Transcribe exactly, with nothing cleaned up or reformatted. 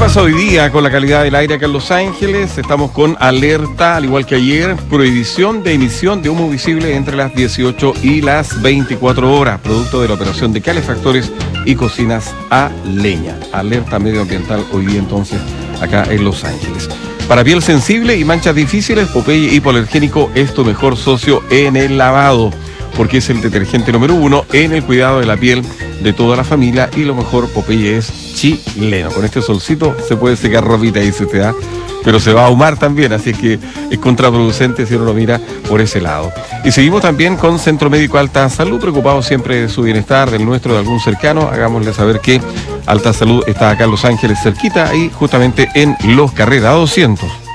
pasa hoy día con la calidad del aire acá en Los Ángeles? Estamos con alerta, al igual que ayer, prohibición de emisión de humo visible entre las dieciocho y las veinticuatro horas, producto de la operación de calefactores y cocinas a leña. Alerta medioambiental hoy día entonces acá en Los Ángeles. Para piel sensible y manchas difíciles, Popeye Hipoalergénico es tu mejor socio en el lavado, porque es el detergente número uno en el cuidado de la piel de toda la familia, y lo mejor, Popeye es chileno. Con este solcito se puede secar ropita y se te da, pero se va a ahumar también, así es que es contraproducente si uno lo mira por ese lado. Y seguimos también con Centro Médico Alta Salud, preocupados siempre de su bienestar, del nuestro, de algún cercano. Hagámosle saber que Alta Salud está acá en Los Ángeles, cerquita, ahí justamente en Los Carrera doscientos.